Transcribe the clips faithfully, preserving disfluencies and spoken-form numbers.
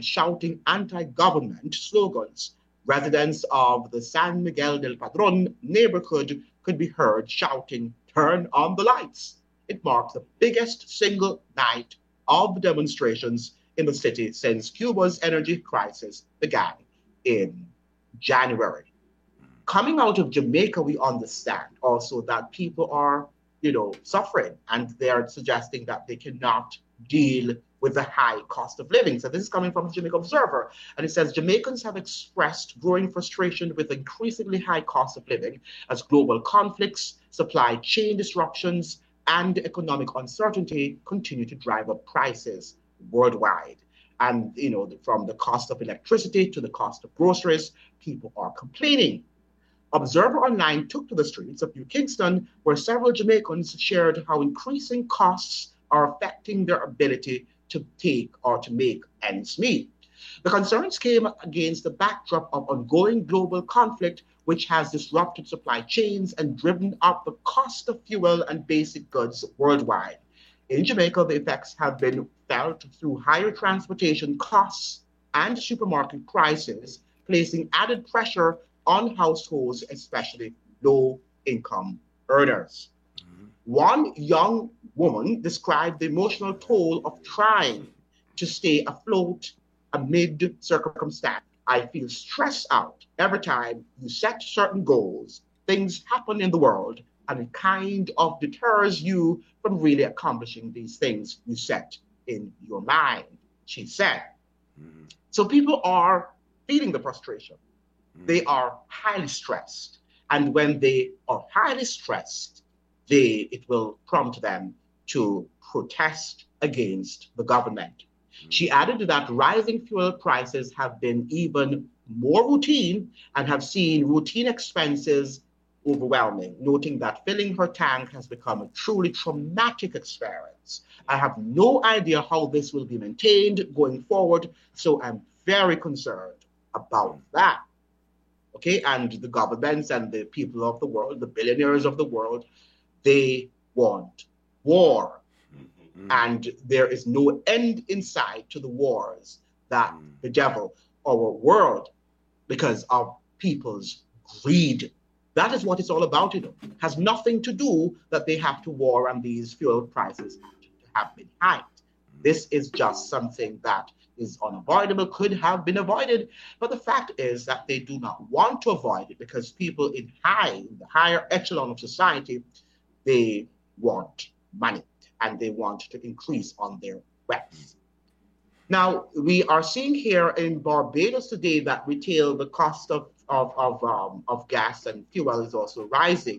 and shouting anti-government slogans. Residents of the San Miguel del Padron neighborhood could be heard shouting, "Turn on the lights." It marks the biggest single night of demonstrations in the city since Cuba's energy crisis began in January. Coming out of Jamaica, we understand also that people are, you know, suffering, and they're suggesting that they cannot deal with the high cost of living. So this is coming from the Jamaica Observer, and it says Jamaicans have expressed growing frustration with increasingly high cost of living as global conflicts, supply chain disruptions, and economic uncertainty continue to drive up prices worldwide. And you know, from the cost of electricity to the cost of groceries, people are complaining. Observer Online took to the streets of New Kingston, where several Jamaicans shared how increasing costs are affecting their ability to take or to make ends meet. The concerns came against the backdrop of ongoing global conflict, which has disrupted supply chains and driven up the cost of fuel and basic goods worldwide. In Jamaica, the effects have been felt through higher transportation costs and supermarket prices, placing added pressure on households, especially low-income earners. Mm-hmm. One young woman described the emotional toll of trying to stay afloat amid circumstance. "I feel stressed out every time you set certain goals. Things happen in the world, and it kind of deters you from really accomplishing these things you set in your mind," she said. Mm-hmm. So people are feeling the frustration. They are highly stressed. And when they are highly stressed, they, it will prompt them to protest against the government. Mm-hmm. She added that rising fuel prices have been even more routine and have seen routine expenses overwhelming, noting that filling her tank has become a truly traumatic experience. "I have no idea how this will be maintained going forward, so I'm very concerned about that." Okay, and the governments and the people of the world, the billionaires of the world, they want war. Mm-hmm. And there is no end in sight to the wars that mm-hmm. bedevil our world because of people's greed. That is what it's all about, you know. It has nothing to do that they have to war and these fuel prices have been hiked. This is just something that is unavoidable, could have been avoided. But the fact is that they do not want to avoid it because people in high, in the higher echelon of society, they want money and they want to increase on their wealth. Now, we are seeing here in Barbados today that retail, the cost of, of, of, um, of gas and fuel is also rising.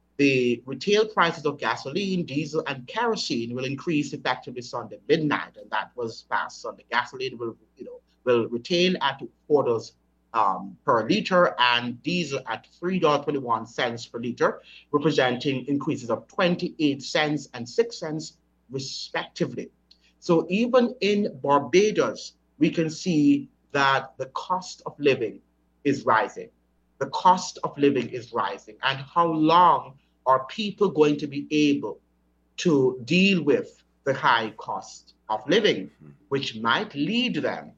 The retail prices of gasoline, diesel, and kerosene will increase effectively Sunday midnight, and that was passed Sunday. Gasoline will, you know, will retail at four dollars um, per liter, and diesel at three dollars and twenty-one cents per liter, representing increases of twenty-eight cents and six cents respectively. So even in Barbados, we can see that the cost of living is rising. The cost of living is rising, and how long are people going to be able to deal with the high cost of living, which might lead them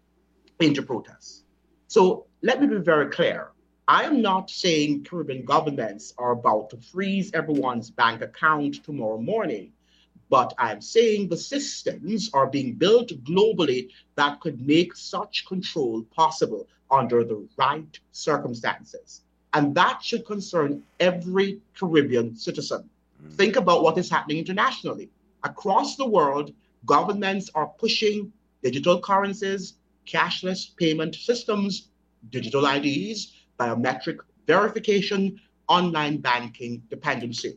into protests? So let me be very clear. I am not saying Caribbean governments are about to freeze everyone's bank account tomorrow morning, but I'm saying the systems are being built globally that could make such control possible under the right circumstances. And that should concern every Caribbean citizen. Mm. Think about what is happening internationally. Across the world, governments are pushing digital currencies, cashless payment systems, digital I Ds, biometric verification, online banking dependency.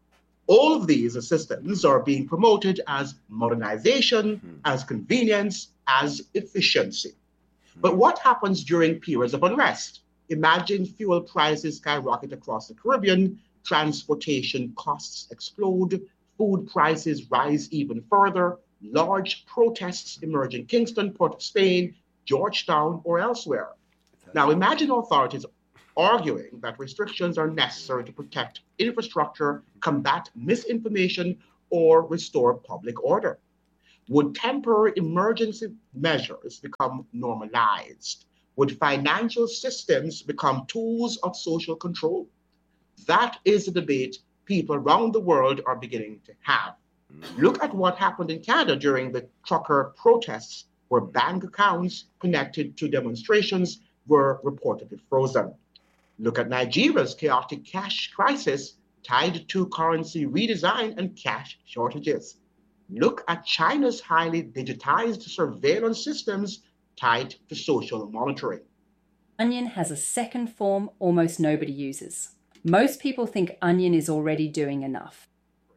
All of these systems are being promoted as modernization, mm. as convenience, as efficiency. Mm. But what happens during periods of unrest? Imagine fuel prices skyrocket across the Caribbean, transportation costs explode, food prices rise even further, large protests emerge in Kingston, Port of Spain, Georgetown, or elsewhere. Now imagine authorities arguing that restrictions are necessary to protect infrastructure, combat misinformation, or restore public order. Would temporary emergency measures become normalized? Would financial systems become tools of social control? That is the debate people around the world are beginning to have. Look at what happened in Canada during the trucker protests, where bank accounts connected to demonstrations were reportedly frozen. Look at Nigeria's chaotic cash crisis tied to currency redesign and cash shortages. Look at China's highly digitized surveillance systems tied to social monitoring. Onion has a second form almost nobody uses. Most people think Onion is already doing enough.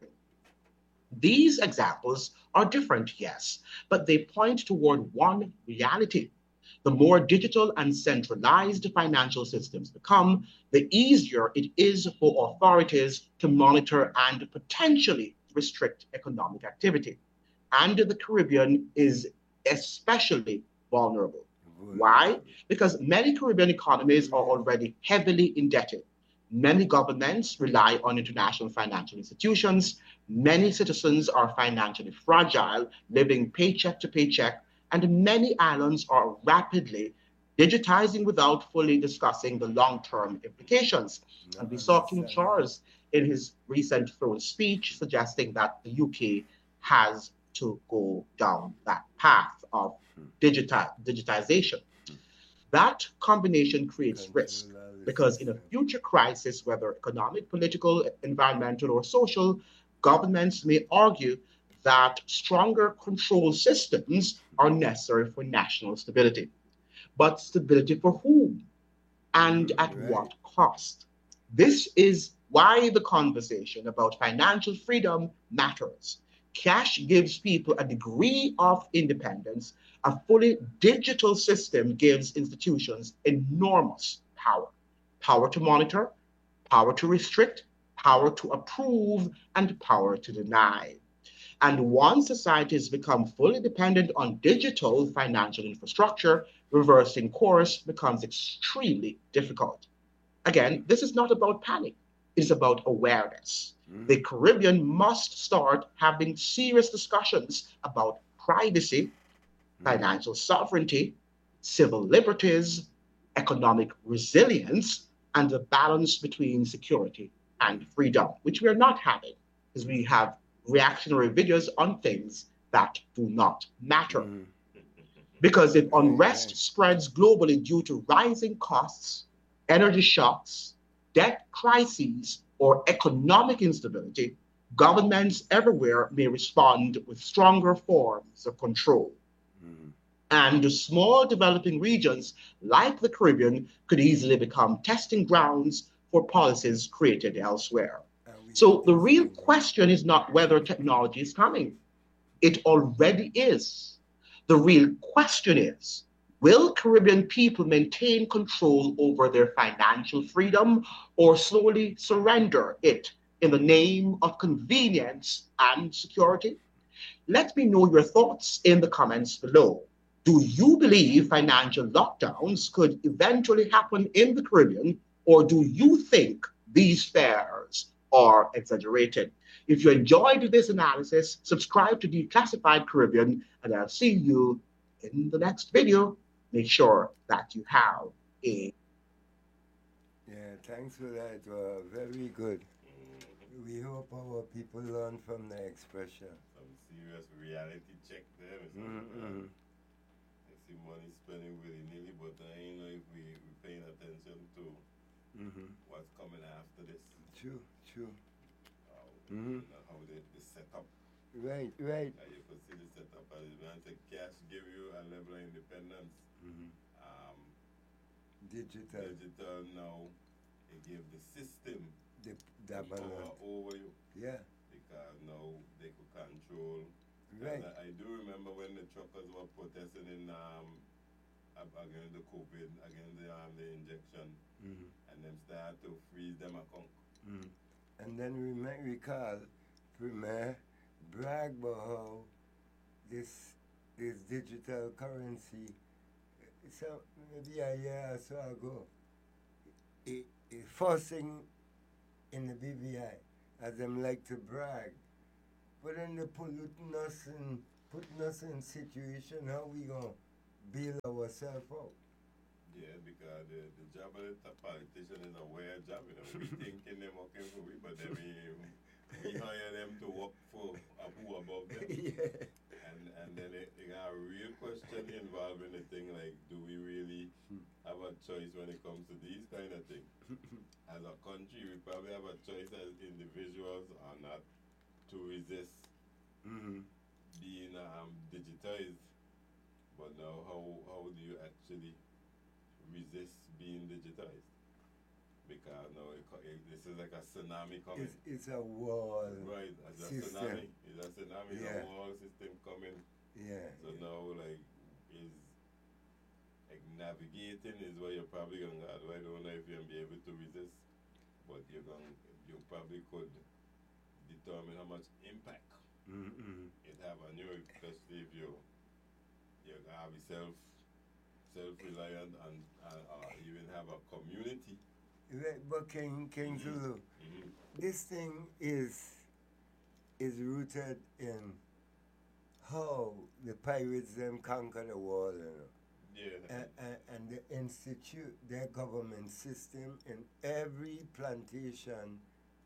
These examples are different, yes, but they point toward one reality. The more digital and centralized financial systems become, the easier it is for authorities to monitor and potentially restrict economic activity. And the Caribbean is especially vulnerable. Why? Because many Caribbean economies are already heavily indebted. Many governments rely on international financial institutions. Many citizens are financially fragile, living paycheck to paycheck, and many islands are rapidly digitizing without fully discussing the long term implications. No, And we saw King understand. Charles in his recent throne speech suggesting that the U K has to go down that path of digiti- digitization. That combination creates risk Control all the because in a system. future crisis, whether economic, political, environmental, or social, governments may argue that stronger control systems are necessary for national stability. But stability for whom and at Right. what cost? This is why the conversation about financial freedom matters. Cash gives people a degree of independence. A fully digital system gives institutions enormous power: power to monitor, power to restrict, power to approve, and power to deny. And once societies become fully dependent on digital financial infrastructure, reversing course becomes extremely difficult. Again, this is not about panic, it's about awareness. Mm. The Caribbean must start having serious discussions about privacy, financial sovereignty, civil liberties, economic resilience, and the balance between security and freedom, which we are not having, because we have reactionary videos on things that do not matter. Mm. Because if Right, unrest right. spreads globally due to rising costs, energy shocks, debt crises, or economic instability, governments everywhere may respond with stronger forms of control. Mm. And small developing regions like the Caribbean could easily become testing grounds for policies created elsewhere. And we are So the real testing ground. question is not whether technology is coming, it already is. The real question is, will Caribbean people maintain control over their financial freedom or slowly surrender it in the name of convenience and security? Let me know your thoughts in the comments below. Do you believe financial lockdowns could eventually happen in the Caribbean, or do you think these fears are exaggerated? If you enjoyed this analysis, subscribe to Declassified Caribbean, and I'll see you in the next video. Make sure that you have a Yeah, thanks for that. Uh, very good. We hope our people learn from the expression. Some serious reality check there. Mister Mm-mm. I see money spending willy nilly, but I ain't know if we we paying attention to Mm-hmm. what's coming after this. True, true. How, Mm-hmm. you know, how the, the setup. Right, right. Uh, you could see the setup as it man say cash give you a level of independence. Mm-hmm. Um, Digital. digital now it give the system The the power dominant. over you Yeah, because now they could control. right. And I, I do remember when the truckers were protesting in um ag- against the COVID, against the um the injection, Mm-hmm. and them start to freeze them account. Mm. And then we may recall Premier brag about how this this digital currency, so maybe a year or so ago, it, it first thing in the B V I, as them like to brag, but then they polluting us and putting us in situation how we gonna bail ourselves out. Yeah, because the, the job of the politician is a weird job, you know. We thinking them working for we, but then we, we hire them to work for a who above them. Yeah. And and then it, it got a real question involved in the thing, like, do we really have a choice when it comes to these kind of things? As a country, we probably have a choice as individuals or not to resist Mm-hmm. being um, digitized. But now, how, how do you actually resist being digitized? Because now it, co- it, this is like a tsunami coming. It's, it's a wall Right, it's a system. tsunami. It's a tsunami, it's Yeah. a wall system coming. Yeah. So now, like, is like navigating is where you're probably going to go. I don't know if you're going to be able to resist, but you're going, you probably could determine how much impact Mm-hmm. it have on you, especially if you you have yourself self-reliant and uh, uh, even have a community. Right, but King King Zulu, Mm-hmm. this thing is is rooted in how the pirates them conquer the world, you know. Yeah. And, and, and they institute their government system in every plantation,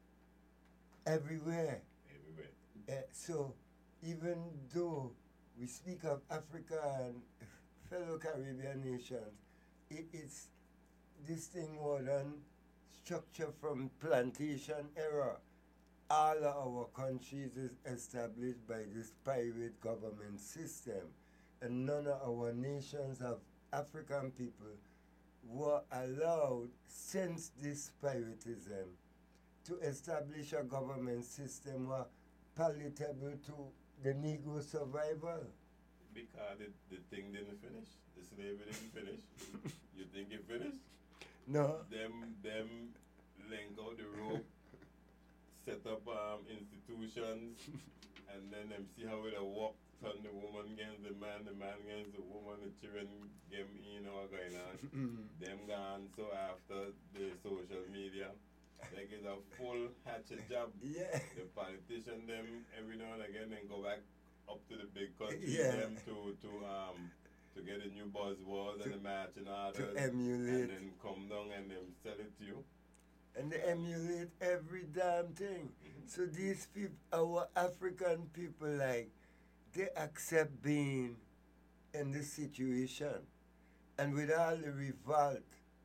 everywhere. Everywhere. Uh, so even though we speak of Africa and fellow Caribbean nations, it, it's this thing was done structure from plantation era. All of our countries is established by this pirate government system, and none of our nations of African people were allowed since this piratism to establish a government system were palatable to the Negro survival. Because the, the thing didn't finish. The slavery didn't finish. You think it finished? No. Them them link out the rope, set up um, institutions, and then them see how it walk. Turn the woman against the man, the man against the woman, the children game you know what going on. Them gone so after the social media. Like it's a full hatchet job. Yeah. The politician them every now and again then go back up to the big country Yeah. them to to um to get the new buzzwords and the matching orders To emulate. and then come down and them sell it to you. And they emulate every damn thing. Mhm. So these people, our African people, like, they accept being in this situation. And with all the revolt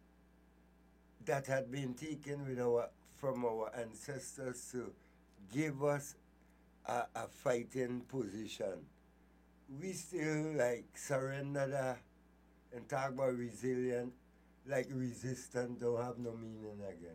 that had been taken with our, from our ancestors to give us a, a fighting position, we still like surrender that and talk about resilient, like resistance don't have no meaning again.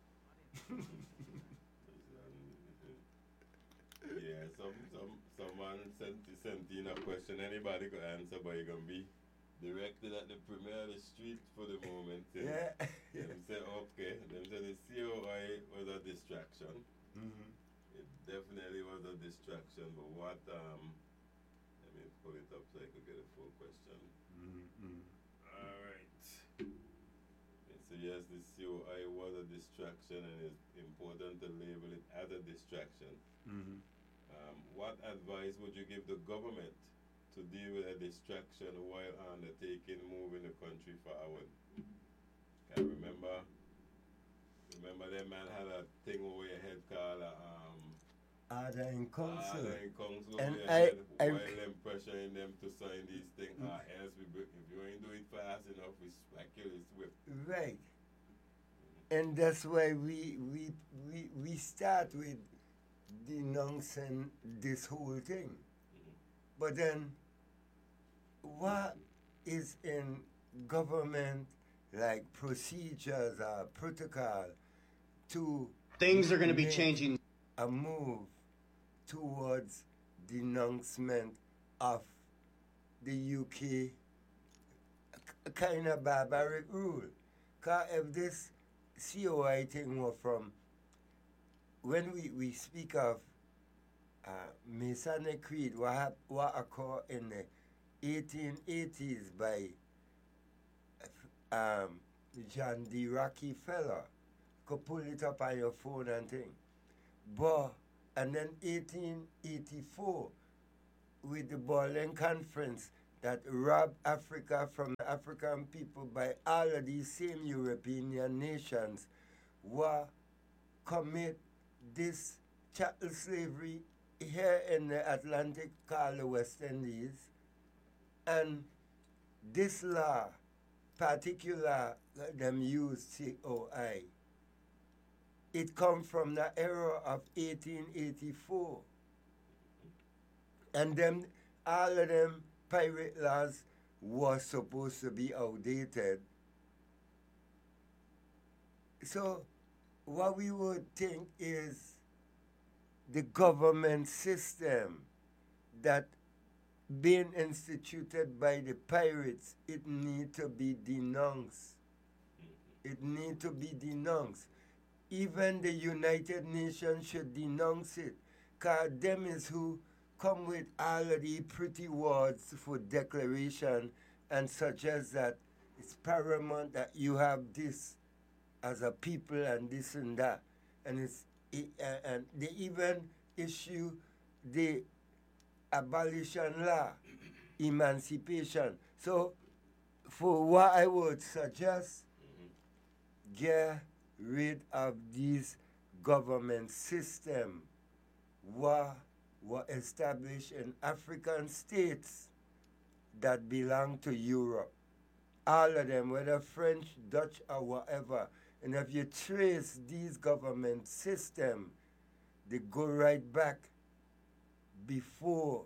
Yeah, some some someone sent sent in a question. Anybody could answer, but you're gonna be directed at the premier of the street for the moment. Yeah. Them say okay. Them say the C O I was a distraction. Mm-hmm. It definitely was a distraction. But what um, let me pull it up so I could get a full question. Mm-hmm. All right. So yes, the C O I was a distraction, and it's important to label it as a distraction. Mm-hmm. Um, what advice would you give the government to deal with a distraction while undertaking moving the country forward? I remember, remember that man had a thing over your head called a, um, Order in council. order in council And over your I- head, I- while them pressuring them to sign these things, or else we break, if you ain't do it fast enough, we smack you this whip. Right. And that's why we we we we start with denouncing this whole thing. Mhm. But then what is in government like procedures or protocol to Things are going to be make changing. a move towards denouncement of the U K kind of barbaric rule? Because if this C O I thing were from, when we, we speak of uh, Masonic Creed, what, hap- what occurred in the eighteen eighties by um, John D. Rockefeller, could pull it up on your phone and thing. But, and then eighteen eighty-four, with the Berlin Conference that robbed Africa from the African people by all of these same European nations were commit this chattel slavery here in the Atlantic called the West Indies. And this law, particular them use C O I, it come from the era of eighteen eighty-four. And them, all of them pirate laws was supposed to be outdated. So what we would think is the government system that being instituted by the pirates, it need to be denounced. It need to be denounced. Even the United Nations should denounce it, because them is who come with all of the pretty words for declaration and suggest that it's paramount that you have this as a people and this and that. And it's it, uh, and they even issue the abolition law, emancipation. So for what I would suggest, get rid of these government system were, were established in African states that belong to Europe. All of them, whether French, Dutch, or whatever. And if you trace these government system, they go right back before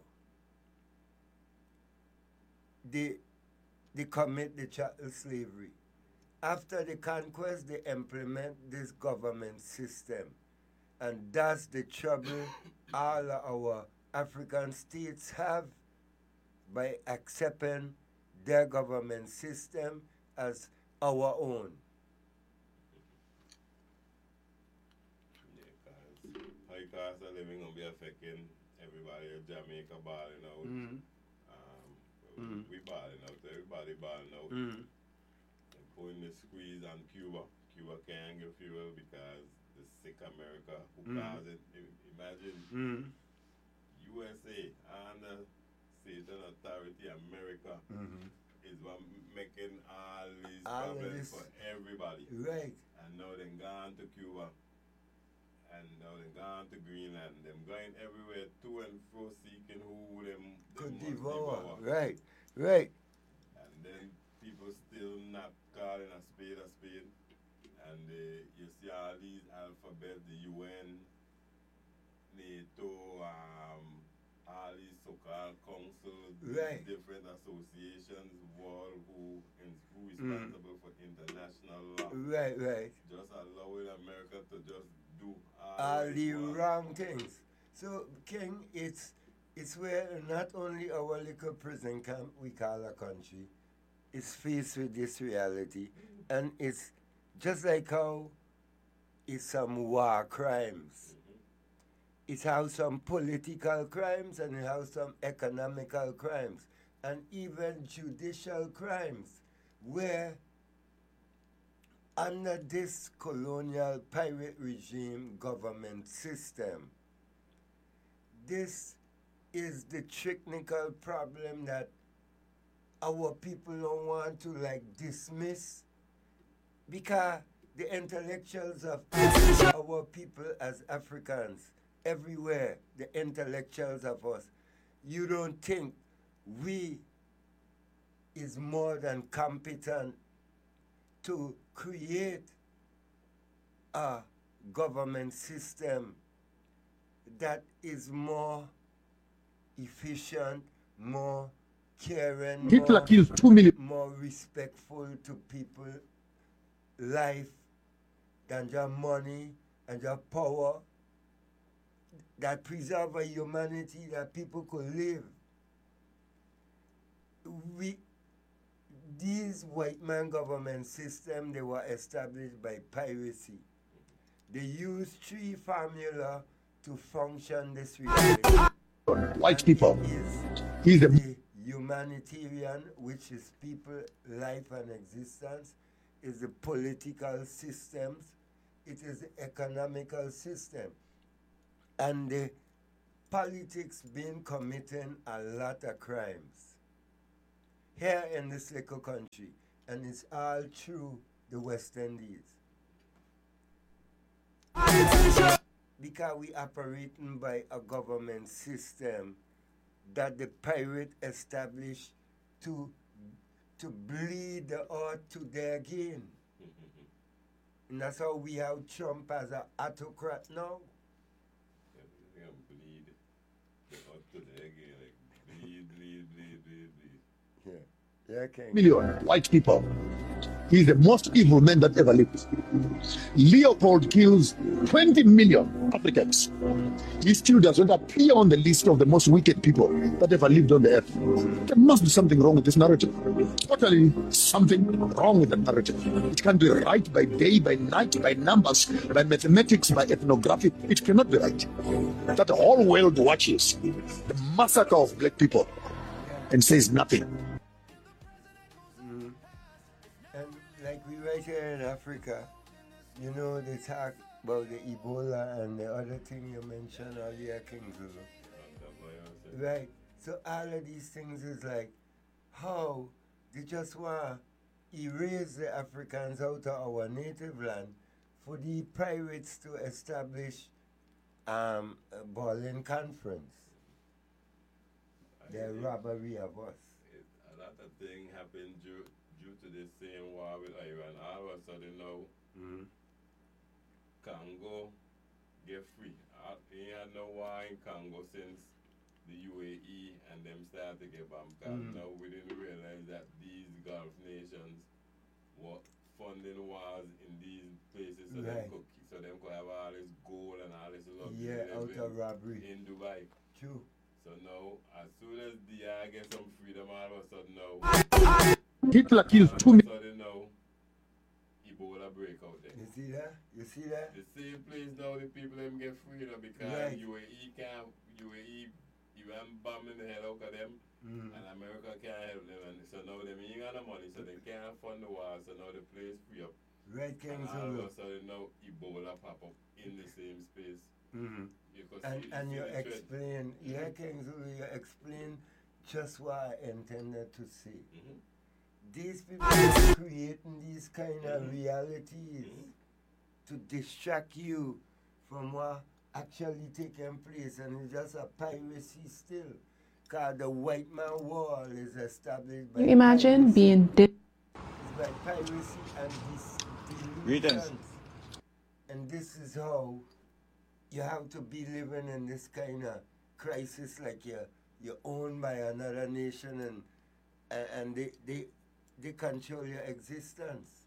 they, they commit the chattel slavery. After the conquest, they implement this government system. And that's the trouble all of our African states have by accepting their government system as our own. Yeah, high cost of living will be affecting everybody in Jamaica balling out. Mm. Um, Mm. we balling out, everybody balling out. Mm. And putting the squeeze on Cuba. Cuba can't get fuel because the sick America who Mm. caused it. Imagine Mm. U S A and the Satan Authority America Mm-hmm. is what making all these All of problems this- for everybody. Right. And now they gone to Cuba. And now they gone to Greenland. Them going everywhere to and fro seeking who them, them Could must devour. devour. Right. Right. And then people still not calling a spade a spade. And uh, you see all these alphabets, the U N, NATO, um, all these so-called councils, these Right. different associations, world who is who responsible for international law. Right. Right. Just allowing America to just do all, All it the want. wrong things. So, King, it's it's where not only our little prison camp we call a country is faced with this reality, and it's just like how it's some war crimes. It has some political crimes and it has some economical crimes and even judicial crimes where under this colonial pirate regime government system, this is the technical problem that our people don't want to like dismiss, because the intellectuals of our people as Africans, everywhere, the intellectuals of us, you don't think we is more than competent to create a government system that is more efficient, more caring, Hitler more, killed two million. more respectful to people life than your money and your power, that preserve a humanity that people could live. We, these white man government system, they were established by piracy. They use three formula to function this reality. White people. Is He's the the humanitarian, which is people, life and existence, is the political systems, it is the economical system. And the politics been committing a lot of crimes here in this little country, and it's all through the West Indies. Because we operating by a government system that the pirate established to to bleed the earth to their gain. And that's how we have Trump as an autocrat now. Yeah, bleed the earth to their gain, like bleed, bleed, bleed, bleed, bleed. Yeah, yeah, King. Million white people. He's the most evil man that ever lived. Leopold kills twenty million Africans. He still does not appear on the list of the most wicked people that ever lived on the earth. There must be something wrong with this narrative. Totally something wrong with the narrative. It can be right by day, by night, by numbers, by mathematics, by ethnography. It cannot be right. That the whole world watches the massacre of black people and says nothing. Like we right here in Africa, you know, they talk about the Ebola and the other thing you mentioned earlier, King Zulu. Right. So all of these things is like how they just want to erase the Africans out of our native land for the pirates to establish um, a Berlin Conference. The robbery of us. It, a lot of things happened due, due to this same war with Iran. All of a sudden now, Mm-hmm. Congo get free. Uh, he had no war in Congo since the U A E and them started to get bombed. Mm. Now we didn't realize that these Gulf nations were funding wars in these places so Right. them could so them could have all this gold and all this luxury Yeah, out living of robbery. in Dubai. True. So now, as soon as D I get some freedom, all of a sudden now, Hitler killed two all of million. a sudden now, Ebola break out there. You see that? You see that? The same place now, the people them get freedom because Right. U A E can't, U A E, Iran bombing the hell out of them, Mm. and America can't help them, and so now them ain't got the money, so they can't fund the war, so now the place free up. Right, King And all Zulu. of a sudden now, Ebola pop up in the same space. Mm-hmm. You could And, see the- and see you the threat. explain, yeah, King Zulu, you explain just what I intended to say. Mhm. These people are creating these kind of realities to distract you from what actually taking place, and it's just a piracy still. Because the white man wall is established by You imagine piracy. being di- It's by piracy and this Greetings. delusions. And this is how you have to be living in this kind of crisis, like you're, you're owned by another nation, and and, and they, they they control your existence.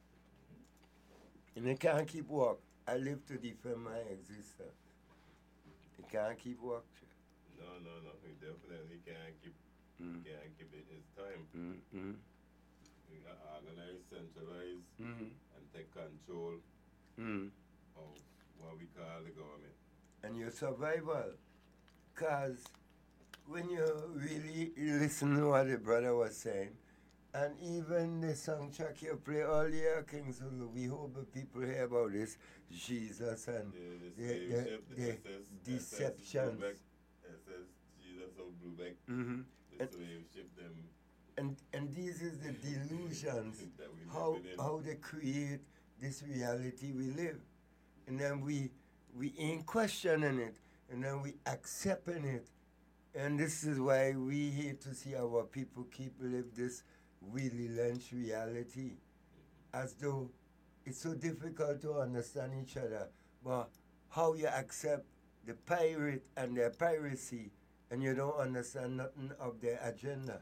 And they can't keep walk. I live to defend my existence. They can't keep walk. No, no, no, we definitely can't keep, Mm. can't keep it his time. Mm-hmm. We got organize, centralize, Mm-hmm. and take control Mm. of what we call the government. And your survival. Because when you really listen to what the brother was saying, and even the soundtrack you play earlier, King Zulu, we hope the people hear about this, Jesus and The, the the, slave the, ship, the, the S S, deceptions. S S Jesus of Bluebeck, Mm-hmm. the And- slave ship, them And and this is the delusions, that we how living in. how they create this reality we live, and then we we ain't questioning it, and then we accepting it, and this is why we hate to see our people keep live this Willie Lynch reality, as though it's so difficult to understand each other. But how you accept the pirate and their piracy, and you don't understand nothing of their agenda.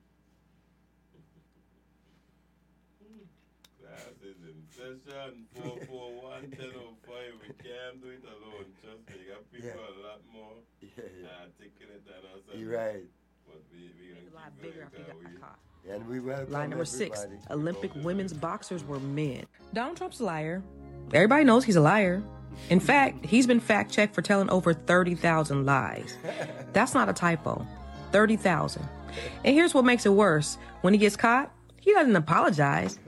Class is in session, four four one, ten oh five. We can't do it alone. Trust me, you got people Yeah. a lot more Yeah, yeah. articulate than us. and- You're right. But we, we A gonna lot keep bigger going after you got because the we, car. And we welcome Line number six, everybody. Olympic women's boxers were men. Donald Trump's a liar. Everybody knows he's a liar. In fact, he's been fact-checked for telling over thirty thousand lies. That's not a typo. thirty thousand. And here's what makes it worse. When he gets caught, he doesn't apologize.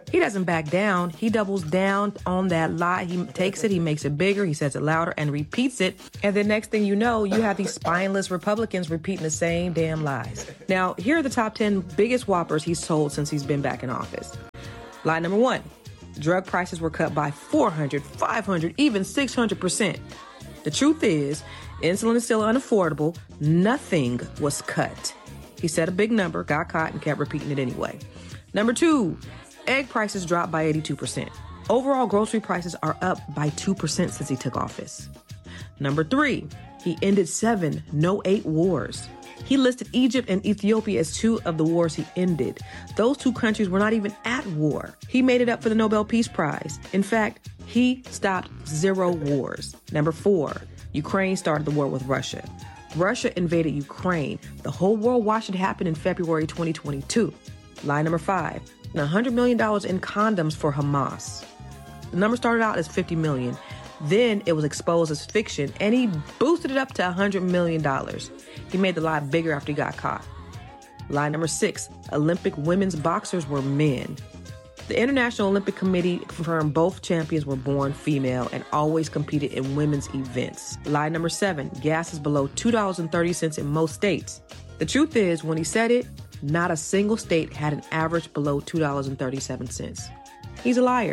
He doesn't back down. He doubles down on that lie. He takes it, he makes it bigger, he says it louder and repeats it. And then next thing you know, you have these spineless Republicans repeating the same damn lies. Now, here are the top ten biggest whoppers he's told since he's been back in office. Lie number one, drug prices were cut by four hundred, five hundred, even six hundred percent. The truth is, insulin is still unaffordable. Nothing was cut. He said a big number, got caught, and kept repeating it anyway. Number two, egg prices dropped by eighty-two percent. Overall grocery prices are up by two percent since he took office. Number three, he ended seven, no eight wars. He listed Egypt and Ethiopia as two of the wars he ended. Those two countries were not even at war. He made it up for the Nobel Peace Prize. In fact, he stopped zero wars. Number four, Ukraine started the war with Russia. Russia invaded Ukraine. The whole world watched it happen in February twenty twenty-two. Lie number five, one hundred million dollars in condoms for Hamas. The number started out as fifty million dollars. Then it was exposed as fiction, and he boosted it up to one hundred million dollars. He made the lie bigger after he got caught. Lie number six, Olympic women's boxers were men. The International Olympic Committee confirmed both champions were born female and always competed in women's events. Lie number seven, gas is below two dollars and thirty cents in most states. The truth is, when he said it, not a single state had an average below two dollars and thirty-seven cents. He's a liar.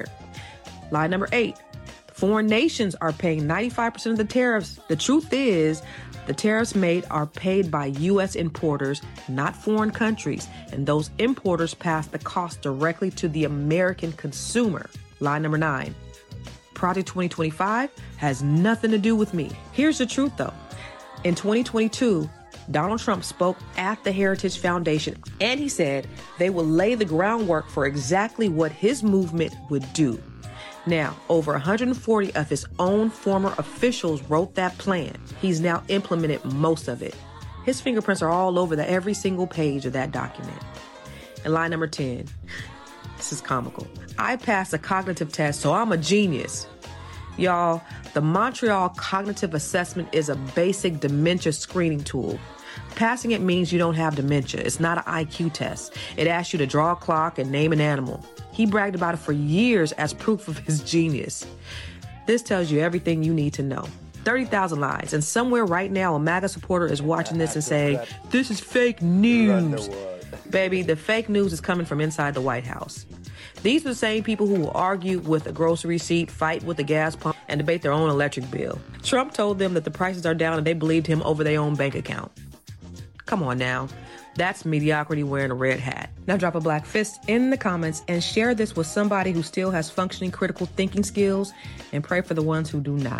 Lie number eight, foreign nations are paying ninety-five percent of the tariffs. The truth is, the tariffs made are paid by U S importers, not foreign countries, and those importers pass the cost directly to the American consumer. Lie number nine, Project twenty twenty-five has nothing to do with me. Here's the truth, though. In twenty twenty-two, Donald Trump spoke at the Heritage Foundation, and he said they will lay the groundwork for exactly what his movement would do. Now, over one hundred forty of his own former officials wrote that plan. He's now implemented most of it. His fingerprints are all over the every single page of that document. And lie number ten, this is comical. I passed a cognitive test, so I'm a genius. Y'all, the Montreal Cognitive Assessment is a basic dementia screening tool. Passing it means you don't have dementia. It's not an I Q test. It asks you to draw a clock and name an animal. He bragged about it for years as proof of his genius. This tells you everything you need to know. thirty thousand lies, and somewhere right now a MAGA supporter is watching this and saying, this is fake news. Baby, the fake news is coming from inside the White House. These are the same people who will argue with a grocery receipt, fight with a gas pump, and debate their own electric bill. Trump told them that the prices are down and they believed him over their own bank account. Come on now. That's mediocrity wearing a red hat. Now drop a black fist in the comments and share this with somebody who still has functioning critical thinking skills, and pray for the ones who do not.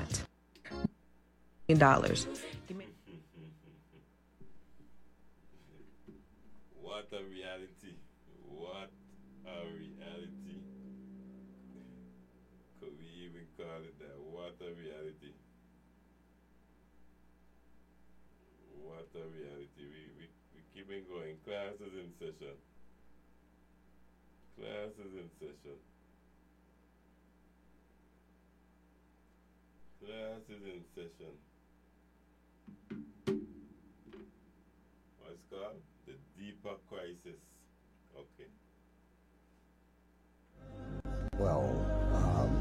Dollars. What a reality. What a reality. Could we even call it that? What a reality. What a reality. We, we, we keep on going. Class is in session. Class is in session. Class is in session. What's called? The deeper crisis. Okay. Well, um,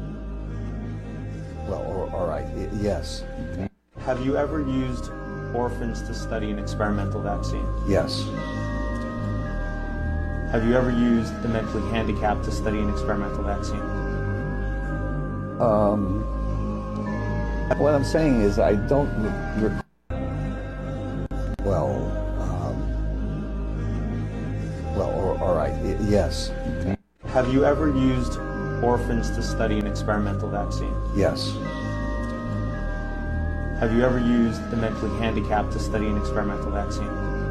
well, or, all right, y- yes, Have you ever used orphans to study an experimental vaccine? yes, Have you ever used the mentally handicapped to study an experimental vaccine? um, what I'm saying is I don't re- rec- well, um, well, or, all right, y- yes, Have you ever used orphans to study an experimental vaccine? yes, Have you ever used the mentally handicapped to study an experimental vaccine?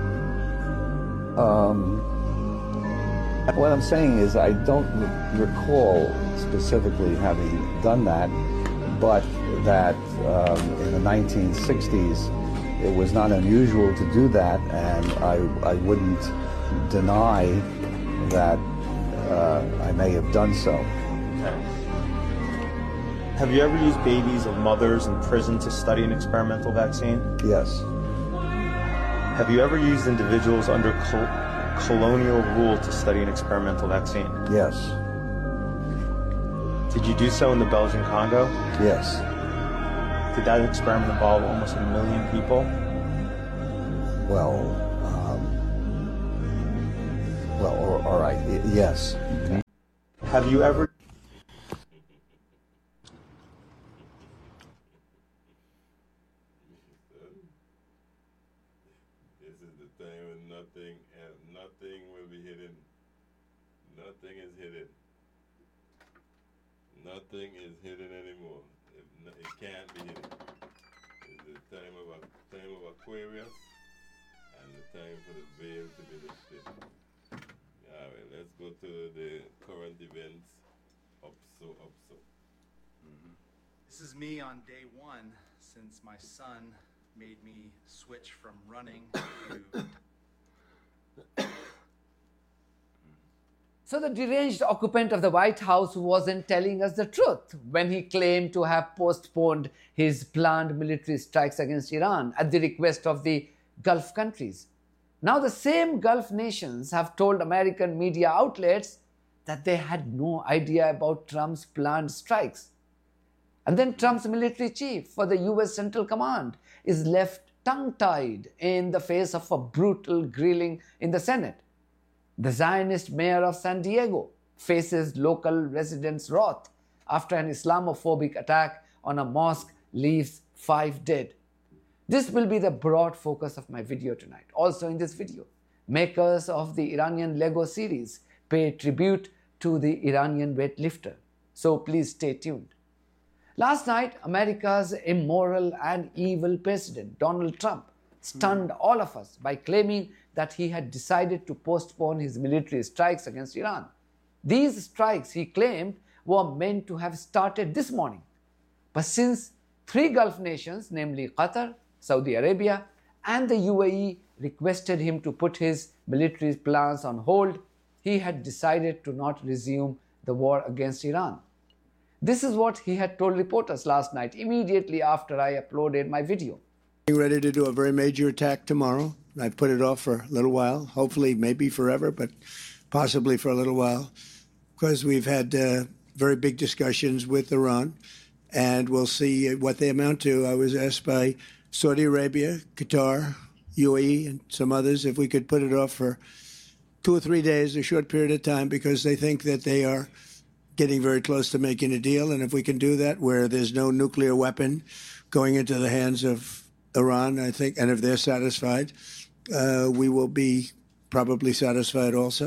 um, what I'm saying is I don't re- recall specifically having done that, but that um, in the nineteen sixties it was not unusual to do that, and I, I wouldn't deny that uh, I may have done so. Okay. Have you ever used babies of mothers in prison to study an experimental vaccine? Yes, Have you ever used individuals under col- colonial rule to study an experimental vaccine? yes, Did you do so in the Belgian Congo? Yes. Did that experiment involve almost a million people? Well, um, well, all, all right, y- yes. Have you ever... This is the time when nothing and nothing will be hidden. Nothing is hidden. Nothing is hidden anymore. It, n- it can't be hidden. It's the time of a time of Aquarius and the time for the veil to be lifted. All right, let's go to the current events. Up so, up so. This is me on day one since my son made me switch from running to. So the deranged occupant of the White House wasn't telling us the truth when he claimed to have postponed his planned military strikes against Iran at the request of the Gulf countries. Now the same Gulf nations have told American media outlets that they had no idea about Trump's planned strikes. And then Trump's military chief for the U S Central Command is left tongue-tied in the face of a brutal grilling in the Senate. The Zionist mayor of San Diego faces local residents' wrath after an Islamophobic attack on a mosque leaves five dead. This will be the broad focus of my video tonight. Also in this video, makers of the Iranian Lego series pay tribute to the Iranian weightlifter. So please stay tuned. Last night, America's immoral and evil president, Donald Trump, stunned all of us by claiming that he had decided to postpone his military strikes against Iran. These strikes, he claimed, were meant to have started this morning. But since three Gulf nations, namely Qatar, Saudi Arabia, and the U A E, requested him to put his military plans on hold, he had decided to not resume the war against Iran. This is what he had told reporters last night, immediately after I uploaded my video. Getting ready to do a very major attack tomorrow. I've put it off for a little while, hopefully maybe forever, but possibly for a little while, because we've had uh, very big discussions with Iran, and we'll see what they amount to. I was asked by Saudi Arabia, Qatar, U A E, and some others if we could put it off for two or three days, a short period of time, because they think that they are getting very close to making a deal. And if we can do that where there's no nuclear weapon going into the hands of Iran, I think, and if they're satisfied, uh, we will be probably satisfied also.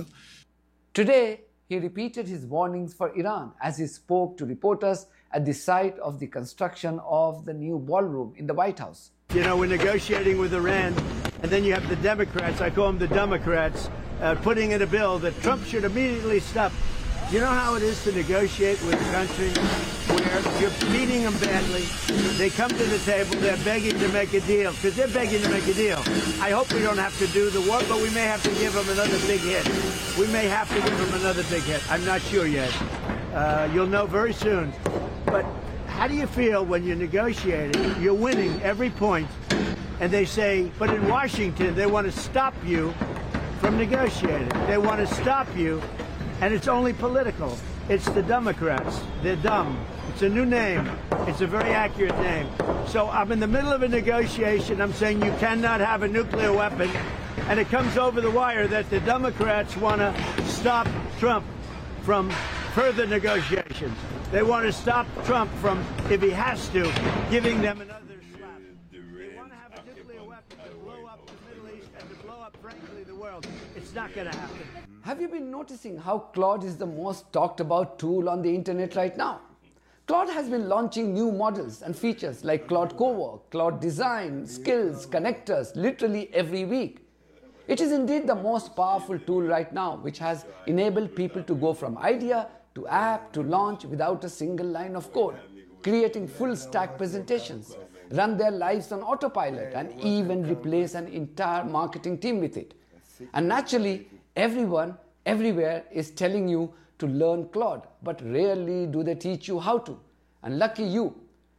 Today, he repeated his warnings for Iran as he spoke to reporters at the site of the construction of the new ballroom in the White House. You know, we're negotiating with Iran, and then you have the Democrats, I call them the Democrats, uh, putting in a bill that Trump should immediately stop. You know how it is to negotiate with a country where you're beating them badly. They come to the table, they're begging to make a deal, because they're begging to make a deal. I hope we don't have to do the work, but we may have to give them another big hit. We may have to give them another big hit. I'm not sure yet. Uh, you'll know very soon. But how do you feel when you're negotiating, you're winning every point, and they say, but in Washington, they want to stop you from negotiating. They want to stop you. And it's only political. It's the Democrats. They're dumb. It's a new name. It's a very accurate name. So I'm in the middle of a negotiation. I'm saying you cannot have a nuclear weapon. And it comes over the wire that the Democrats want to stop Trump from further negotiations. They want to stop Trump from, if he has to, giving them another slap. They want to have a nuclear weapon to blow up the Middle East and to blow up, frankly, the world. It's not going to happen. Have you been noticing how Claude is the most talked about tool on the internet right now? Claude has been launching new models and features like Claude Cowork, Claude Design, Skills, Connectors, literally every week. It is indeed the most powerful tool right now, which has enabled people to go from idea to app to launch without a single line of code, creating full stack presentations, run their lives on autopilot, and even replace an entire marketing team with it. And naturally, everyone, everywhere is telling you to learn Claude, but rarely do they teach you how to. And lucky you,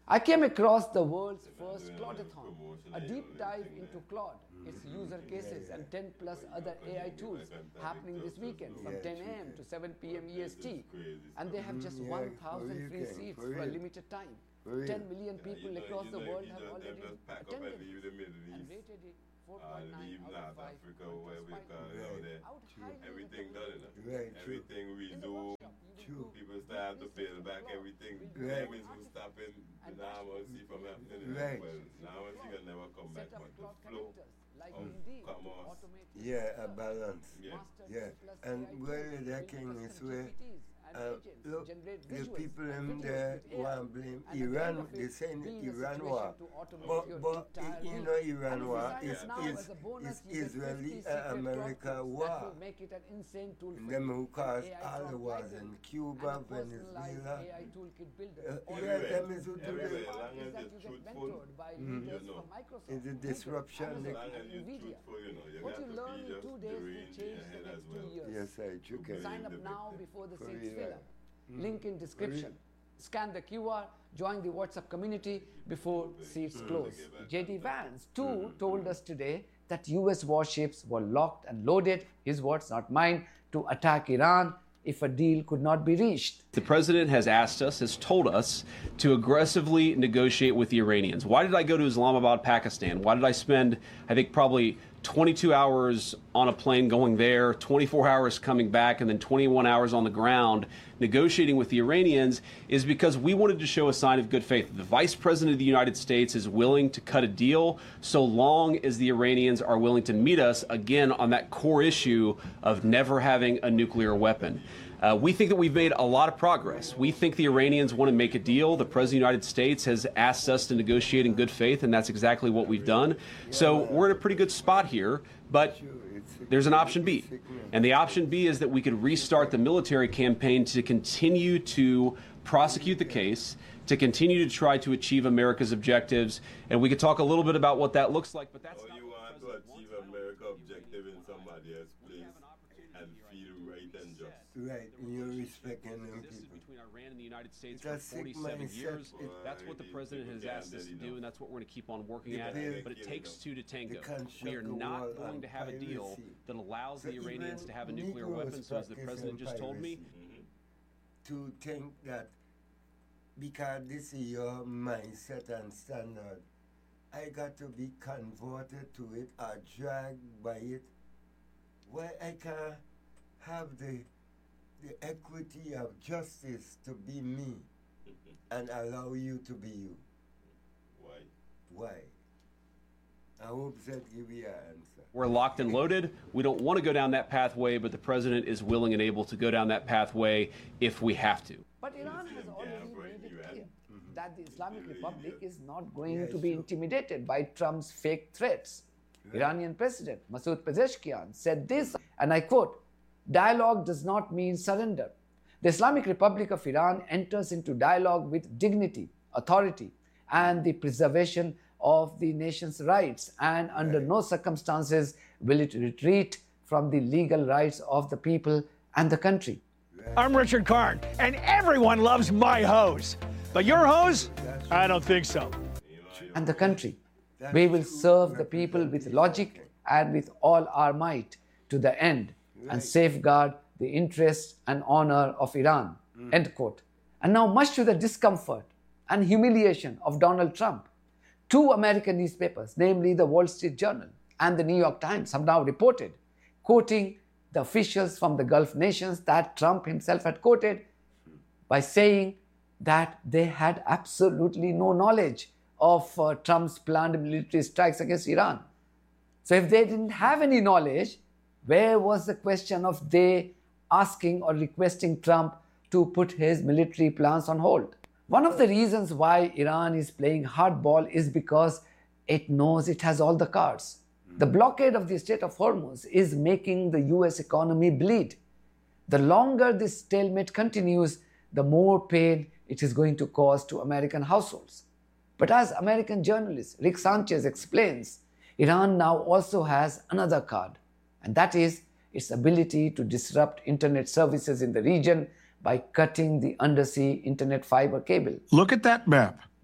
I came across the world's first Claudeathon, a deep dive into Claude, its user cases, and ten plus other A I tools happening this weekend from ten a m to seven p m E S T. And they have just one thousand free seats for a limited time. ten million people across the world have already attended and rated it four point nine out of five. Africa, where we call it out there. Everything done, you know? Right, everything we do, true. People start to build back everything. Right. Them is who stopping the normalcy from happening. Right. Well, normalcy can never come back, but the flow of commerce. Yeah, a balance. Yeah. Yeah. And where the king is where Uh, look, the people in there want to blame Iran. They say Iran war, but but you know Iran war is is, is Israeli uh, America war. And them who caused all the wars in Cuba, Venezuela. Uh, yeah, them is who do the. Mm. It's a disruption. As long as you're truthful, you know, you What got you to learn be in two just days doing will change your the head as next well. two years. Yes, I you can. Sign up now before the For seats real. fill up. Mm. Link in description. Scan the Q R, join the WhatsApp community before seats close. J D Vance too told us today that U S warships were locked and loaded, his words not mine, to attack Iran if a deal could not be reached. The president has asked us, has told us to aggressively negotiate with the Iranians. Why did I go to Islamabad, Pakistan? Why did I spend, I think, probably twenty-two hours on a plane going there, twenty-four hours coming back, and then twenty-one hours on the ground negotiating with the Iranians? Is because we wanted to show a sign of good faith. The Vice President of the United States is willing to cut a deal so long as the Iranians are willing to meet us again on that core issue of never having a nuclear weapon. Uh, we think that we've made a lot of progress. We think the Iranians want to make a deal. The President of the United States has asked us to negotiate in good faith, and that's exactly what we've done. So we're in a pretty good spot here, but there's an option B. And the option B is that we could restart the military campaign to continue to prosecute the case, to continue to try to achieve America's objectives. And we could talk a little bit about what that looks like, but that's How not you want to achieve America's objective in somebody else's place and feel right and just. Right, and you're respecting them people. between Iran and the United States It's a for sick forty-seven mindset. years. It- That's what the president has asked us to do, and that's what we're going to keep on working The at. bill- But it takes two to tango. construct We are a not wall going on to have a deal piracy. that allows So the Iranians even to have a nuclear Negroes weapon. So as the practicing president just told me, piracy. To think that because this is your mindset and standard, I got to be converted to it or dragged by it. Why I can't have the the equity of justice to be me and allow you to be you? Why? Why? I hope that give you an answer. we're locked and loaded. We don't want to go down that pathway, but the president is willing and able to go down that pathway if we have to. But Iran has already made it clear that the Islamic Republic is not going to be intimidated by Trump's fake threats. Iranian President Masoud Pezeshkian said this, and I quote, "Dialogue does not mean surrender. The Islamic Republic of Iran enters into dialogue with dignity, authority, and the preservation of the nation's rights, and under no circumstances will it retreat from the legal rights of the people and the country." I'm Richard Karn, and everyone loves my hose. But your hose? I don't think so. And the country. We will serve the people with logic and with all our might to the end and safeguard the interests and honor of Iran. End quote. And now, much to the discomfort and humiliation of Donald Trump, two American newspapers, namely the Wall Street Journal and the New York Times, have now reported, quoting the officials from the Gulf nations that Trump himself had quoted, by saying that they had absolutely no knowledge of uh, Trump's planned military strikes against Iran. So if they didn't have any knowledge, where was the question of they asking or requesting Trump to put his military plans on hold? One of the reasons why Iran is playing hardball is because it knows it has all the cards. The blockade of the Strait of Hormuz is making the U S economy bleed. The longer this stalemate continues, the more pain it is going to cause to American households. But as American journalist Rick Sanchez explains, Iran now also has another card, and that is its ability to disrupt internet services in the region by cutting the undersea internet fiber cable. Look at that map.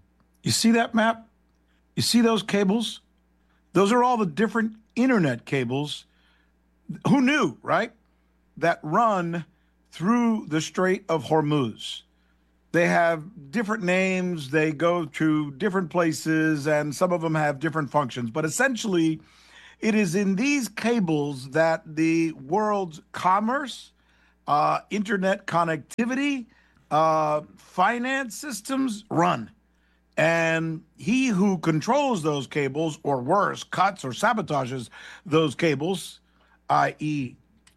You see that map? You see those cables? Those are all the different internet cables. Who knew, right? That run through the Strait of Hormuz. They have different names, they go to different places, and some of them have different functions. But essentially, it is in these cables that the world's commerce, uh, internet connectivity, uh, finance systems run. And he who controls those cables, or worse, cuts or sabotages those cables, that is.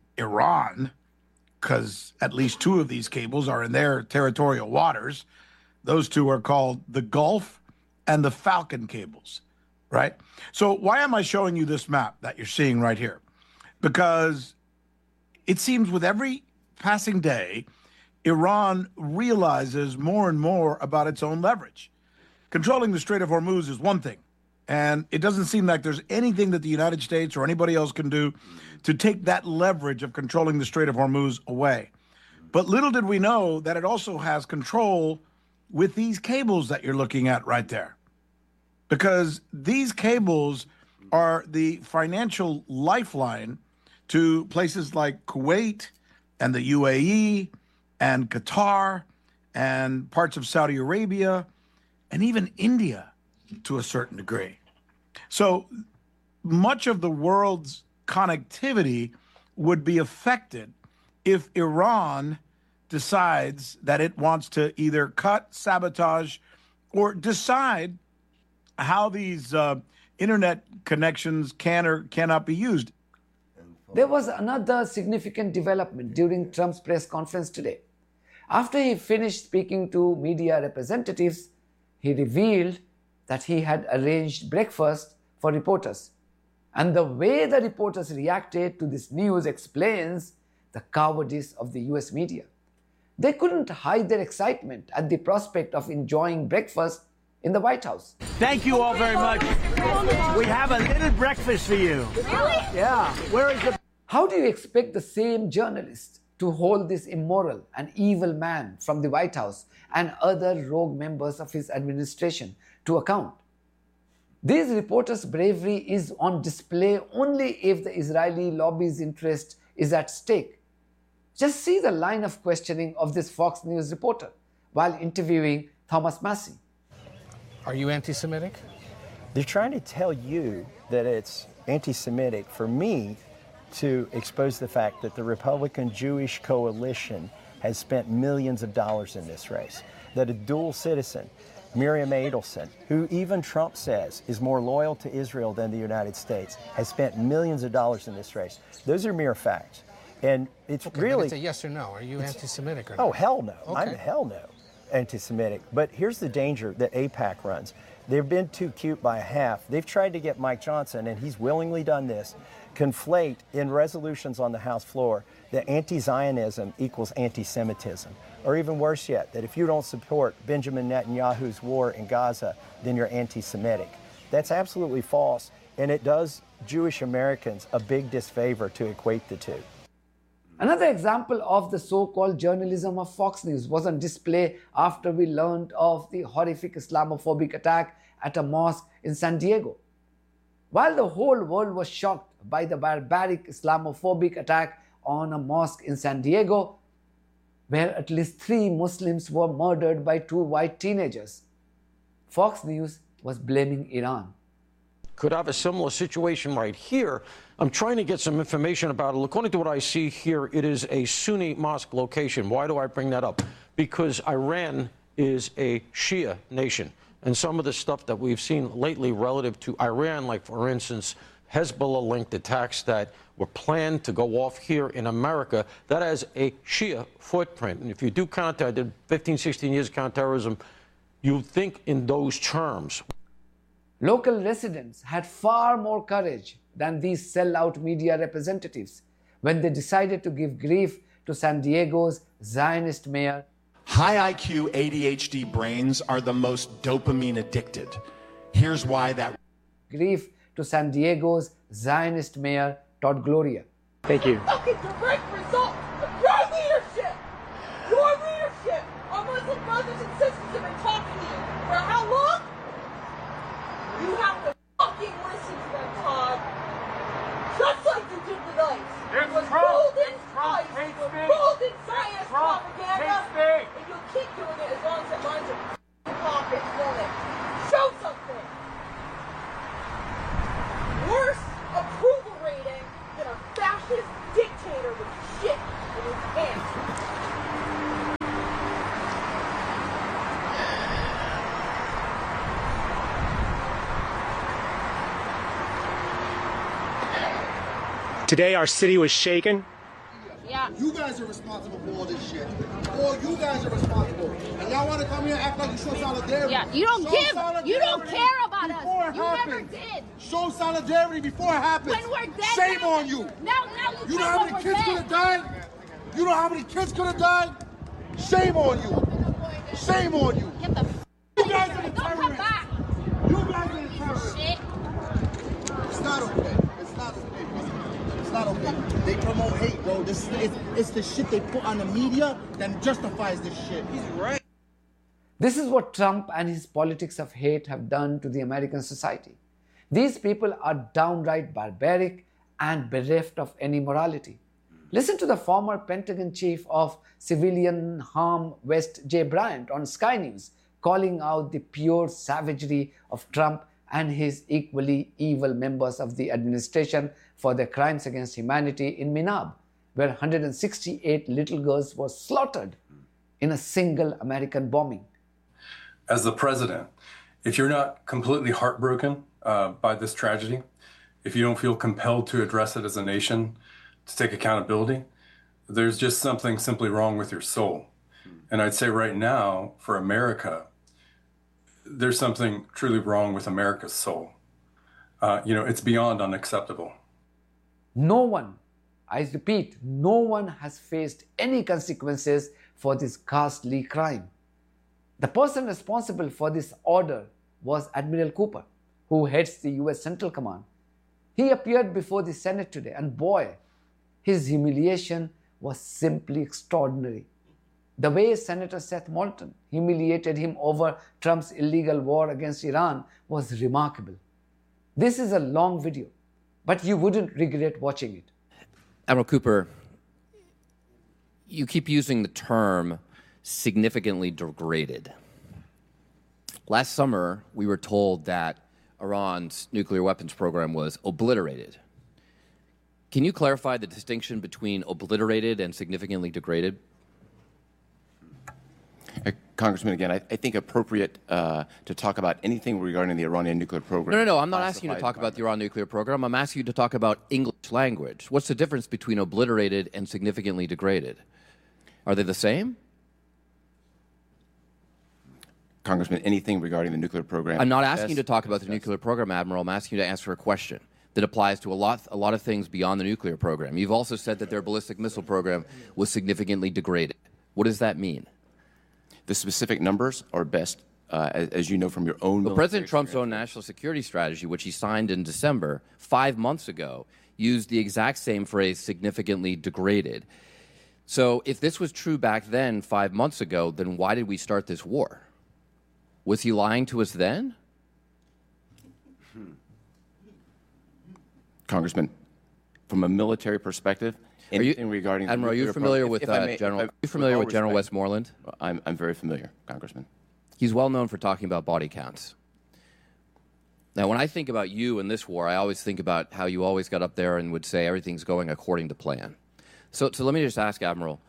Iran, because at least two of these cables are in their territorial waters. Those two are called the Gulf and the Falcon cables, right? So why am I showing you this map that you're seeing right here? Because it seems with every passing day, Iran realizes more and more about its own leverage. Controlling the Strait of Hormuz is one thing, and it doesn't seem like there's anything that the United States or anybody else can do to take that leverage of controlling the Strait of Hormuz away. But little did we know that it also has control with these cables that you're looking at right there. Because these cables are the financial lifeline to places like Kuwait and the U A E and Qatar and parts of Saudi Arabia and even India to a certain degree. So much of the world's connectivity would be affected if Iran decides that it wants to either cut, sabotage, or decide how these uh, internet connections can or cannot be used. There was another significant development during Trump's press conference today. After he finished speaking to media representatives, he revealed that he had arranged breakfast for reporters. And the way the reporters reacted to this news explains the cowardice of the U S media. They couldn't hide their excitement at the prospect of enjoying breakfast in the White House. Thank you all very much. We have a little breakfast for you. Really? Yeah. Where is the... How do you expect the same journalist to hold this immoral and evil man from the White House and other rogue members of his administration to account? These reporters' bravery is on display only if the Israeli lobby's interest is at stake. Just see the line of questioning of this Fox News reporter while interviewing Thomas Massie. Are you anti-Semitic? They're trying to tell you that it's anti-Semitic for me to expose the fact that the Republican-Jewish coalition has spent millions of dollars in this race, that a dual citizen, Miriam Adelson, who even Trump says is more loyal to Israel than the United States, has spent millions of dollars in this race. Those are mere facts. And it's okay, really... But it's a yes or no. Are you anti-Semitic or not? Oh, hell no. Okay. I'm hell no anti-Semitic. But here's the danger that AIPAC runs. They've been too cute by half. They've tried to get Mike Johnson, and he's willingly done this, conflate in resolutions on the House floor that anti-Zionism equals anti-Semitism. Or even worse yet, that if you don't support Benjamin Netanyahu's war in Gaza, then you're anti-Semitic. That's absolutely false, and it does Jewish Americans a big disfavor to equate the two. Another example of the so-called journalism of Fox News was on display after we learned of the horrific Islamophobic attack at a mosque in San Diego. While the whole world was shocked by the barbaric Islamophobic attack on a mosque in San Diego, where at least three Muslims were murdered by two white teenagers, Fox News was blaming Iran. Could have a similar situation right here. I'm trying to get some information about it. According to what I see here, it is a Sunni mosque location. Why do I bring that up? Because Iran is a Shia nation. And some of the stuff that we've seen lately relative to Iran, like, for instance, Hezbollah-linked attacks that were planned to go off here in America, that has a Shia footprint. And if you do counter, I did fifteen, sixteen years of counterterrorism, you think in those terms. Local residents had far more courage than these sellout media representatives when they decided to give grief to San Diego's Zionist mayor. High I Q A D H D brains are the most dopamine addicted. Here's why that... Grief to San Diego's Zionist mayor, Todd Gloria. Thank you. Fucking direct result of your leadership! Your leadership! Our Muslim brothers and sisters have been talking to you for how long? keep doing it as long as it lines your pockets, won't it? Show something. Worse approval rating than a fascist dictator with shit in his pants. Today, our city was shaken. Yeah. You guys are responsible for all this shit. All you guys are responsible. And y'all want to come here and act like you show solidarity. Yeah, you don't show give. You don't solidarity care about us. before it You never happens. did. Show solidarity before it happens. When we're dead. Shame now, on you. Now, now you, You know care how when many we're kids dead. could have died? You know how many kids could have died? Shame on you. Shame on you. Get the You guys are the Don't come terrorists. back. You guys are the terrorists. Shit. It's not okay. It's not okay, bro. It's not okay. They promote hate, bro. This is, it's, it's the shit they put on the media that justifies this shit. He's right. This is what Trump and his politics of hate have done to the American society. These people are downright barbaric and bereft of any morality. Listen to the former Pentagon chief of civilian harm, West J. Bryant, on Sky News, calling out the pure savagery of Trump and his equally evil members of the administration for their crimes against humanity in Minab, where one hundred sixty-eight little girls were slaughtered in a single American bombing. As the president, if you're not completely heartbroken uh, by this tragedy, if you don't feel compelled to address it as a nation, to take accountability, there's just something simply wrong with your soul. And I'd say right now, for America, there's something truly wrong with America's soul. Uh, you know, it's beyond unacceptable. No one, I repeat, no one has faced any consequences for this ghastly crime. The person responsible for this order was Admiral Cooper, who heads the U S Central Command. He appeared before the Senate today, and boy, his humiliation was simply extraordinary. The way Senator Seth Moulton humiliated him over Trump's illegal war against Iran was remarkable. This is a long video, but you wouldn't regret watching it. Admiral Cooper, you keep using the term significantly degraded. Last summer, we were told that Iran's nuclear weapons program was obliterated. Can you clarify the distinction between obliterated and significantly degraded? Uh, Congressman, again, I, I think appropriate uh, to talk about anything regarding the Iranian nuclear program. No, no, no. I'm not asking you to talk about the Iran nuclear program. I'm asking you to talk about English language. What's the difference between obliterated and significantly degraded? Are they the same? Congressman, anything regarding the nuclear program. I'm not asking you to talk about the nuclear program, Admiral. I'm asking you to answer a question that applies to a lot, a lot of things beyond the nuclear program. You've also said that their ballistic missile program was significantly degraded. What does that mean? The specific numbers are best, uh, as, as you know from your own. Well, President Trump's own national security strategy, which he signed in December, five months ago, used the exact same phrase, significantly degraded. So if this was true back then, five months ago, then why did we start this war? Was he lying to us then? Congressman, from a military perspective, anything you, regarding Admiral, are you familiar program, with if, if uh, may, General? uh, Are you familiar with, with General respect, Westmoreland? I'm I'm very familiar, Congressman. He's well known for talking about body counts. Now, when I think about you in this war, I always think about how you always got up there and would say everything's going according to plan. So, so let me just ask, Admiral,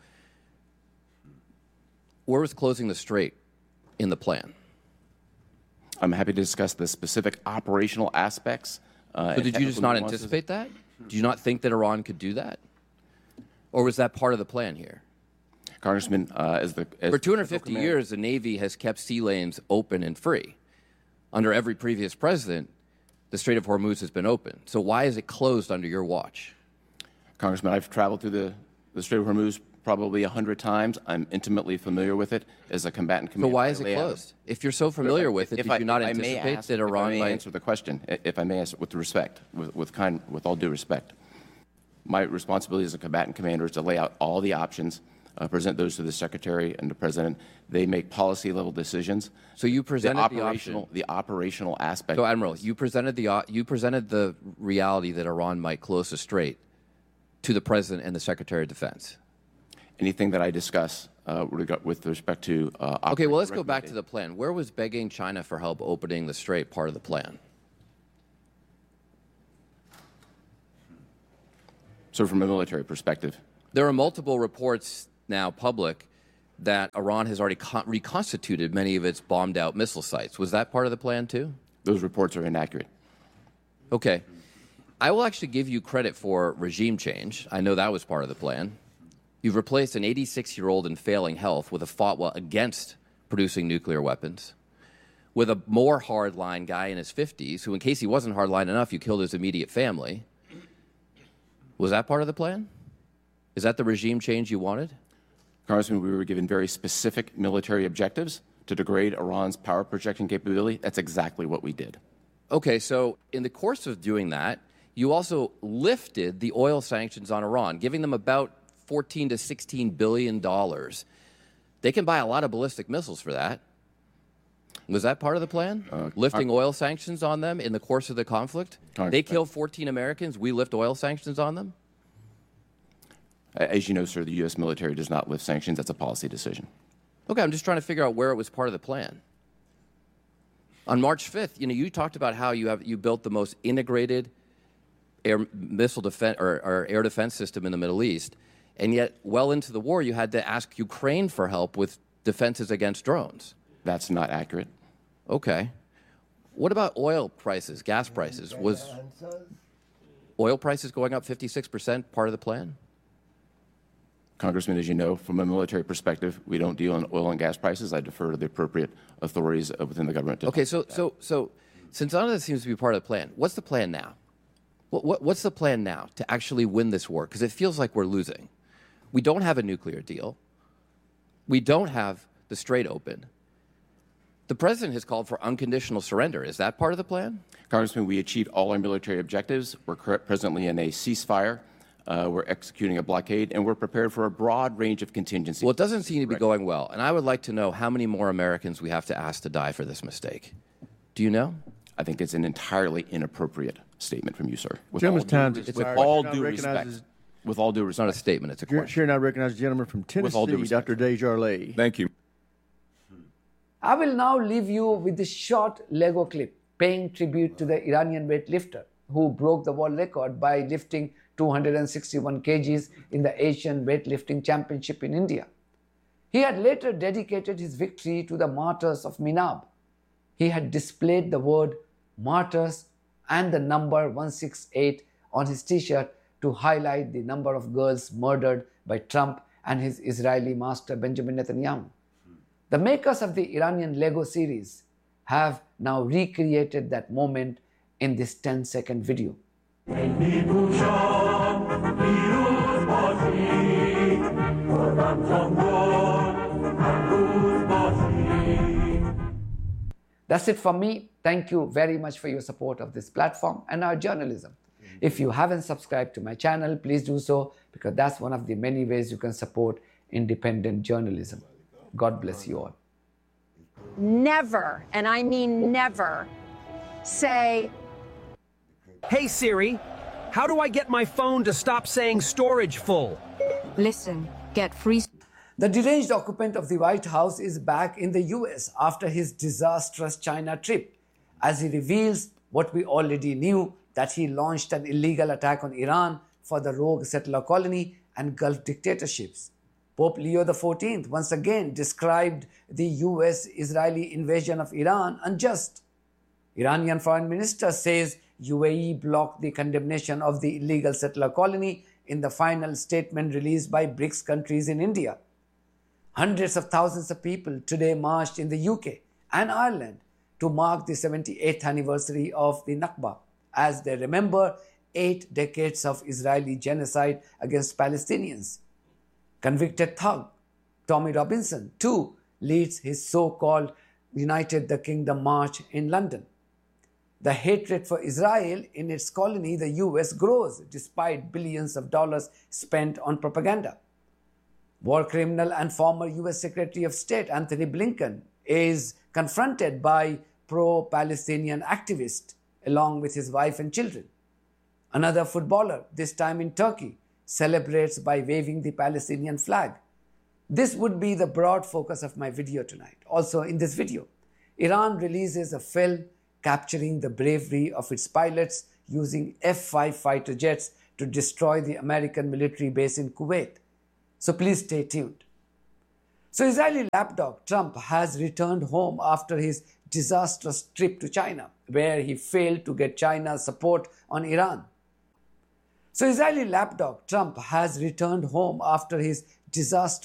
where was closing the strait in the plan? I'm happy to discuss the specific operational aspects. Uh, so did you just not anticipate that? Do you not think that Iran could do that? Or was that part of the plan here? Congressman, uh, as the as for two hundred fifty years, the Navy has kept sea lanes open and free. Under every previous president, the Strait of Hormuz has been open. So why is it closed under your watch? Congressman, I've traveled through the, the Strait of Hormuz probably a hundred times. I'm intimately familiar with it as a combatant commander. So why is it closed? If you're so familiar if, with it, if did I, you not if anticipate ask, that Iran if I may might answer the question? If I may answer with respect, with, with kind, with all due respect, my responsibility as a combatant commander is to lay out all the options, uh, present those to the Secretary and the President. They make policy-level decisions. So you presented the the operational, option. the operational aspect. So, Admiral, you presented the you presented the reality that Iran might close the strait to the President and the Secretary of Defense. Anything that I discuss uh, reg- with respect to. Uh, okay, well, let's go back to the plan. Where was begging China for help opening the strait part of the plan? So, from a military perspective, there are multiple reports now public that Iran has already con- reconstituted many of its bombed out missile sites. Was that part of the plan too? Those reports are inaccurate. Okay. I will actually give you credit for regime change. I know that was part of the plan. You've replaced an eighty-six-year-old in failing health with a fatwa against producing nuclear weapons, with a more hardline guy in his fifties who, in case he wasn't hardline enough, you killed his immediate family. Was that part of the plan? Is that the regime change you wanted? Congressman, we were given very specific military objectives to degrade Iran's power projection capability. That's exactly what we did. Okay, so in the course of doing that, you also lifted the oil sanctions on Iran, giving them about fourteen to sixteen billion dollars. They can buy a lot of ballistic missiles for that. Was that part of the plan? Uh, Lifting I, oil sanctions on them in the course of the conflict? They kill fourteen Americans, we lift oil sanctions on them? As you know, sir, the U S military does not lift sanctions. That's a policy decision. Okay, I'm just trying to figure out where it was part of the plan. On March fifth, you know, you talked about how you have you built the most integrated air missile defense or, or air defense system in the Middle East, and yet, well into the war, you had to ask Ukraine for help with defenses against drones. That's not accurate. Okay. What about oil prices, gas prices? Was oil prices going up fifty-six percent part of the plan? Congressman, as you know, from a military perspective, we don't deal in oil and gas prices. I defer to the appropriate authorities within the government. Okay, so so so since none of this seems to be part of the plan, what's the plan now? What, what what's the plan now to actually win this war? Because it feels like we're losing. We don't have a nuclear deal. We don't have the Strait open. The president has called for unconditional surrender. Is that part of the plan? Congressman, we achieved all our military objectives. We're presently in a ceasefire. Uh, we're executing a blockade, and we're prepared for a broad range of contingencies. Well, it doesn't seem to be going well, and I would like to know how many more Americans we have to ask to die for this mistake. Do you know? I think it's an entirely inappropriate statement from you, sir. With Gentleman's time due, is with expired. all Now due recognizes- respect. With all due respect. It's not a statement, it's a question. Chair now recognizes the gentleman from With all due Tennessee, respect. Doctor Desjardins. Thank you. I will now leave you with this short Lego clip paying tribute to the Iranian weightlifter who broke the world record by lifting two hundred sixty-one kilograms in the Asian Weightlifting Championship in India. He had later dedicated his victory to the martyrs of Minab. He had displayed the word martyrs and the number one sixty-eight on his t-shirt to highlight the number of girls murdered by Trump and his Israeli master Benjamin Netanyahu. The makers of the Iranian Lego series have now recreated that moment in this ten second video. That's it from me. Thank you very much for your support of this platform and our journalism. If you haven't subscribed to my channel, please do so, because that's one of the many ways you can support independent journalism. God bless you all. Never, and I mean never, say, Hey Siri, how do I get my phone to stop saying storage full? listen, get free. The deranged occupant of the White House is back in the U S after his disastrous China trip, as he reveals what we already knew, that he launched an illegal attack on Iran for the rogue settler colony and Gulf dictatorships. Pope Leo the fourteenth once again described the U S-Israeli invasion of Iran unjust. Iranian Foreign Minister says U A E blocked the condemnation of the illegal settler colony in the final statement released by BRICS countries in India. Hundreds of thousands of people today marched in the U K and Ireland to mark the seventy-eighth anniversary of the Nakba, as they remember eight decades of Israeli genocide against Palestinians. Convicted thug Tommy Robinson, too, leads his so-called United the Kingdom March in London. The hatred for Israel in its colony, the U S, grows despite billions of dollars spent on propaganda. War criminal and former U S Secretary of State Anthony Blinken is confronted by pro-Palestinian activists along with his wife and children. Another footballer, this time in Turkey, celebrates by waving the Palestinian flag. This would be the broad focus of my video tonight. Also, in this video, Iran releases a film capturing the bravery of its pilots using F five fighter jets to destroy the American military base in Kuwait. So please stay tuned. So Israeli lapdog Trump has returned home after his disastrous trip to China, where he failed to get China's support on Iran. So Israeli lapdog Trump has returned home after his disastrous